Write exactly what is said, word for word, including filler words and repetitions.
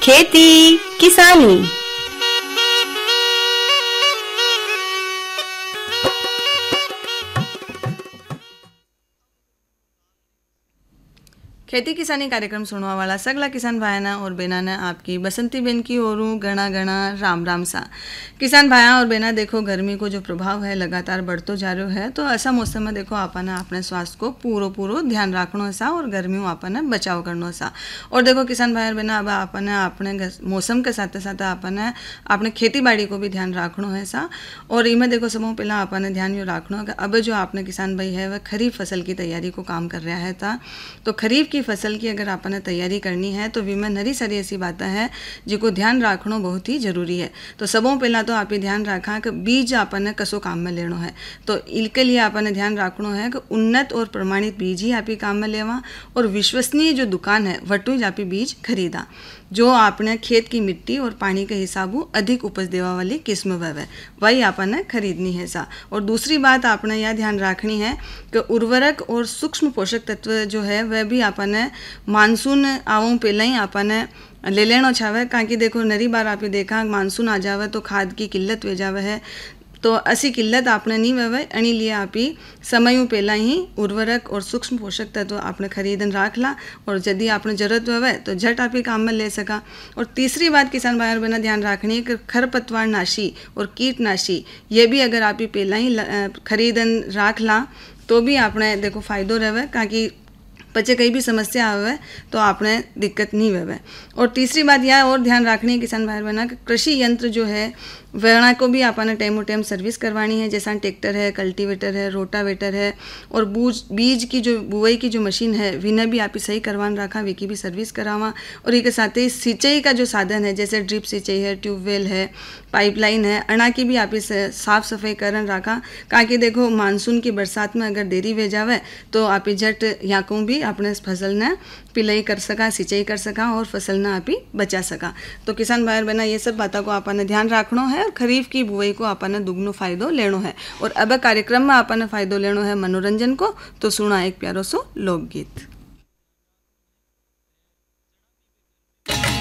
खेती किसानी। खेती किसानी कार्यक्रम सुनवा वाला सगला किसान भाईना और बहना ने आपकी बसंती बेन की ओरू गणा गणा राम राम सा। किसान भाया और बहना देखो गर्मी को जो प्रभाव है लगातार बढ़तो जा रहा है, तो ऐसा मौसम में देखो आपने अपने स्वास्थ्य को पूरो पूरो ध्यान रखना सा और गर्मियों आपने बचाव करना सा। और देखो किसान भाई और बहना अब आपने अपने मौसम के साथ साथ आपने अपने खेती बाड़ी को भी ध्यान रखना है सा। और इमें देखो समूह पहला आपने ध्यान यो रखना कि अब जो आपने किसान भाई है वह खरीफ फसल की तैयारी को काम कर रहा है था। तो खरीफ की फसल की अगर आपने तैयारी करनी है तो विमें नरी सारी ऐसी बातें हैं जिको ध्यान रखना बहुत ही जरूरी है। तो सबों पहला तो आप ध्यान रखा कि बीज आपने कसो काम में लेना है, तो इनके लिए आपने ध्यान रखना है कि उन्नत और प्रमाणित बीज ही आप काम में लेवा और विश्वसनीय जो दुकान है वटू आप बीज खरीदा जो आपने खेत की मिट्टी और पानी के हिसाबू अधिक उपज देवा वाली किस्म वह वही आपने खरीदनी है सा। और दूसरी बात आपने यह ध्यान रखनी है कि उर्वरक और सूक्ष्म पोषक तत्व जो है वह भी आपने मानसून आवों पहले ही आपने ले लेना चाहे, क्योंकि देखो नरी बार आप देखा मानसून आ जावे तो खाद की किल्लत हो जावे है, तो ऐसी किल्लत आपने नहीं वह एनी लिए आप ही समयों पहला ही उर्वरक और सूक्ष्म पोषक तत्व आपने खरीदन रख ला और यदि आपने जरूरत वह तो झट आप ही काम में ले सका। और तीसरी बात किसान भाई बहना ध्यान रखनी है कि खरपतवार नाशी और कीटनाशी ये भी अगर आप ही पहला ही खरीदन रख ला तो भी आपने देखो फायदो रहे, क्योंकि बच्चे कहीं भी समस्या आवे तो आपने दिक्कत नहीं हुए। और तीसरी बात यह और ध्यान रखनी है किसान भाई बहना कि कृषि यंत्र जो है वह को भी आपने टाइम टाइम सर्विस करवानी है, जैसा ट्रैक्टर है, कल्टीवेटर है, रोटावेटर है और बूज बीज की जो बुआई की जो मशीन है विना भी आप सही करवान रखा, वे की भी सर्विस करावा। और एक साथ ही सिंचाई का जो साधन है जैसे ड्रिप सिंचाई है, ट्यूबवेल है, पाइपलाइन है, अना की भी आप साफ सफाई करन रखा, क्योंकि देखो मानसून की बरसात में अगर देरी हो जावे तो आप झट यहाँ को भी अपने फसल ने पिलाई कर सका, सिंचाई कर सका और फसल ने आप ही बचा सका। तो किसान भाई बहना ये सब बातों को आपने ध्यान रखना है और खरीफ की बुआई को आपने दुगनो फायदो लेनो है। और अब कार्यक्रम में आपने फायदो लेनो है मनोरंजन को, तो सुना एक प्यारो सो लोकगीत।